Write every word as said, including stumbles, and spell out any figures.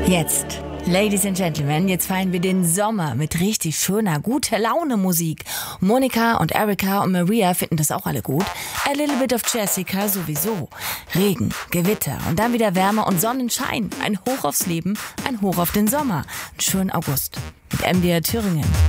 Jetzt, Ladies and Gentlemen, jetzt feiern wir den Sommer mit richtig schöner, guter Laune Musik. Monika und Erika und Maria finden das auch alle gut. A little bit of Jessica sowieso. Regen, Gewitter und dann wieder Wärme und Sonnenschein. Ein Hoch aufs Leben, ein Hoch auf den Sommer. Einen schönen August. Mit M D R Thüringen.